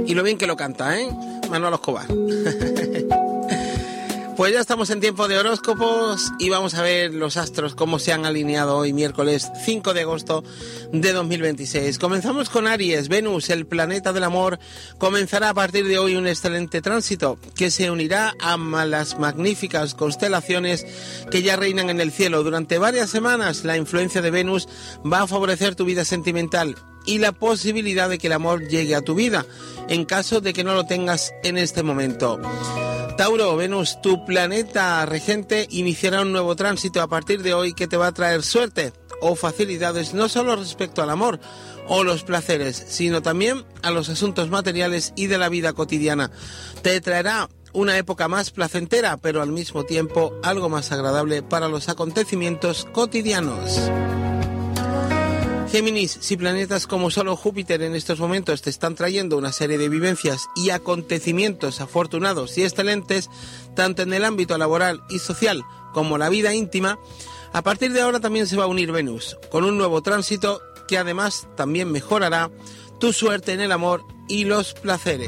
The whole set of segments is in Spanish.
Y lo bien que lo canta, Manolo Escobar. Pues ya estamos en tiempo de horóscopos y vamos a ver los astros cómo se han alineado hoy, miércoles 5 de agosto de 2026. Comenzamos con Aries. Venus, el planeta del amor, comenzará a partir de hoy un excelente tránsito que se unirá a las magníficas constelaciones que ya reinan en el cielo. Durante varias semanas, la influencia de Venus va a favorecer tu vida sentimental y la posibilidad de que el amor llegue a tu vida, en caso de que no lo tengas en este momento. Tauro, Venus, tu planeta regente, iniciará un nuevo tránsito a partir de hoy que te va a traer suerte o facilidades no solo respecto al amor o los placeres, sino también a los asuntos materiales y de la vida cotidiana. Te traerá una época más placentera, pero al mismo tiempo algo más agradable para los acontecimientos cotidianos. Géminis, si planetas como solo Júpiter en estos momentos te están trayendo una serie de vivencias y acontecimientos afortunados y excelentes, tanto en el ámbito laboral y social como la vida íntima, a partir de ahora también se va a unir Venus, con un nuevo tránsito que además también mejorará tu suerte en el amor y los placeres.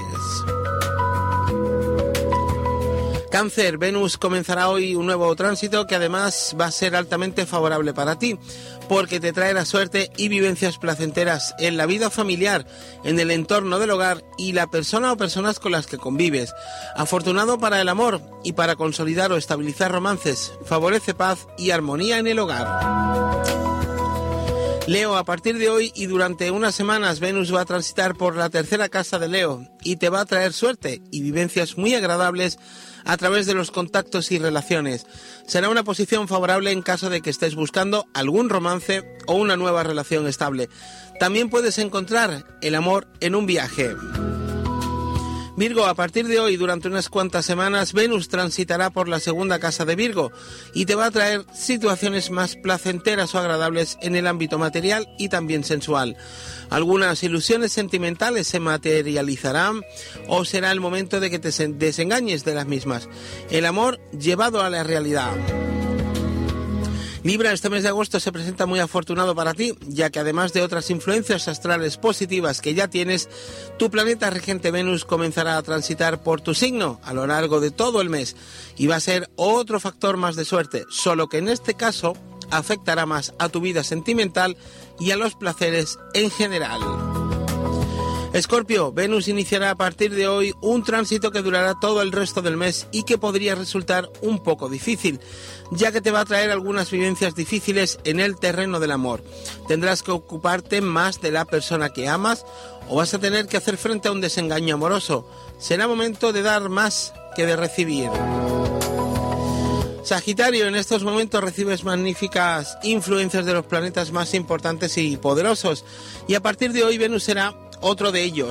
Cáncer, Venus comenzará hoy un nuevo tránsito que además va a ser altamente favorable para ti, porque te traerá suerte y vivencias placenteras en la vida familiar, en el entorno del hogar y la persona o personas con las que convives. Afortunado para el amor y para consolidar o estabilizar romances, favorece paz y armonía en el hogar. Leo, a partir de hoy y durante unas semanas, Venus va a transitar por la tercera casa de Leo y te va a traer suerte y vivencias muy agradables a través de los contactos y relaciones. Será una posición favorable en caso de que estés buscando algún romance o una nueva relación estable. También puedes encontrar el amor en un viaje. Virgo, a partir de hoy, durante unas cuantas semanas, Venus transitará por la segunda casa de Virgo y te va a traer situaciones más placenteras o agradables en el ámbito material y también sensual. Algunas ilusiones sentimentales se materializarán o será el momento de que te desengañes de las mismas. El amor llevado a la realidad. Libra, este mes de agosto se presenta muy afortunado para ti, ya que además de otras influencias astrales positivas que ya tienes, tu planeta regente Venus comenzará a transitar por tu signo a lo largo de todo el mes y va a ser otro factor más de suerte, solo que en este caso afectará más a tu vida sentimental y a los placeres en general. Escorpio, Venus iniciará a partir de hoy un tránsito que durará todo el resto del mes y que podría resultar un poco difícil, ya que te va a traer algunas vivencias difíciles en el terreno del amor. Tendrás que ocuparte más de la persona que amas o vas a tener que hacer frente a un desengaño amoroso. Será momento de dar más que de recibir. Sagitario, en estos momentos recibes magníficas influencias de los planetas más importantes y poderosos y a partir de hoy Venus será otro de ellos.